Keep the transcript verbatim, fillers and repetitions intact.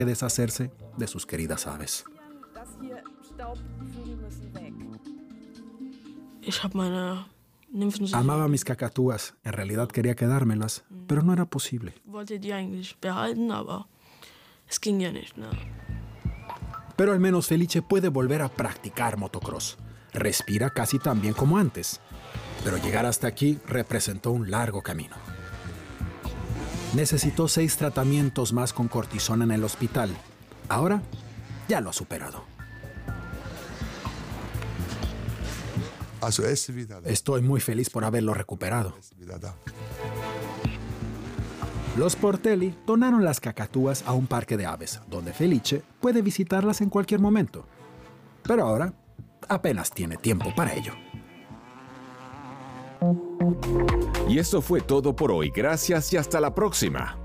deshacerse de sus queridas aves. Amaba mis cacatúas, en realidad quería quedármelas, pero no era posible. Pero al menos Felice puede volver a practicar motocross. Respira casi tan bien como antes, pero llegar hasta aquí representó un largo camino. Necesitó seis tratamientos más con cortisona en el hospital. Ahora ya lo ha superado. Estoy muy feliz por haberlo recuperado. Los Portelli donaron las cacatúas a un parque de aves, donde Felice puede visitarlas en cualquier momento. Pero ahora apenas tiene tiempo para ello. Y eso fue todo por hoy. Gracias y hasta la próxima.